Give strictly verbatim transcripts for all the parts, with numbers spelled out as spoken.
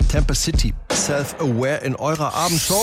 Tampa City, Self-Aware in eurer Abendshow.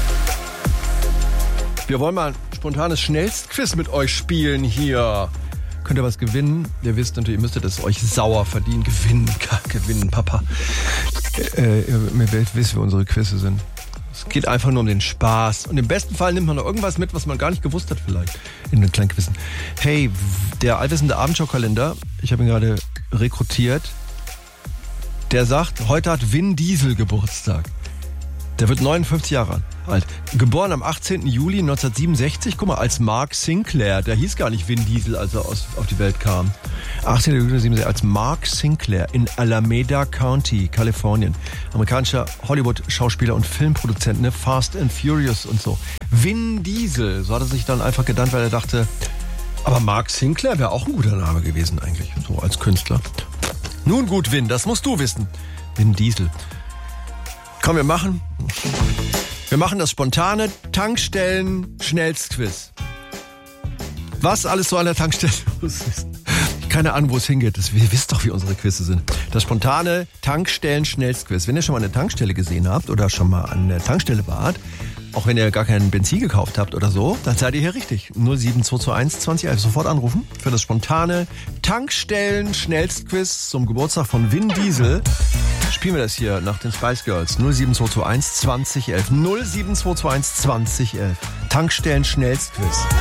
Wir wollen mal ein spontanes Schnellstquiz mit euch spielen hier. Könnt ihr was gewinnen? Ihr wisst natürlich, ihr müsstet es euch sauer verdienen. Gewinnen, gewinnen, Papa. Äh, ihr wisst, wie unsere Quizze sind. Es geht einfach nur um den Spaß. Und im besten Fall nimmt man noch irgendwas mit, was man gar nicht gewusst hat vielleicht. In den kleinen Quizzen. Hey, der allwissende Abendschau-Kalender, ich habe ihn gerade rekrutiert, der sagt, heute hat Vin Diesel Geburtstag. Der wird neunundfünfzig Jahre alt. Geboren am achtzehnten Juli neunzehnhundertsiebenundsechzig, guck mal, als Mark Sinclair. Der hieß gar nicht Vin Diesel, als er aus, auf die Welt kam. achtzehnten Juli neunzehnhundertsiebenundsechzig als Mark Sinclair in Alameda County, Kalifornien. Amerikanischer Hollywood-Schauspieler und Filmproduzent, ne? Fast and Furious und so. Vin Diesel, so hat er sich dann einfach gedankt, weil er dachte, aber Mark Sinclair wäre auch ein guter Name gewesen eigentlich, so als Künstler. Nun gut, Vin, das musst du wissen. Vin Diesel. Komm, wir machen... Wir machen das spontane Tankstellen-Schnellstquiz. Was alles so an der Tankstelle los ist. Keine Ahnung, wo es hingeht. Das, ihr wisst doch, wie unsere Quizze sind. Das spontane Tankstellen-Schnellstquiz. Wenn ihr schon mal eine Tankstelle gesehen habt oder schon mal an der Tankstelle wart, auch wenn ihr gar keinen Benzin gekauft habt oder so, dann seid ihr hier richtig. null sieben zwei zwei eins zwanzig elf. Sofort anrufen für das spontane Tankstellen-Schnellstquiz zum Geburtstag von Vin Diesel. Spielen wir das hier nach den Spice Girls. null sieben zwei zwei eins zwanzig elf. null sieben zwei zwei eins zwanzig elf. Tankstellen-Schnellstquiz.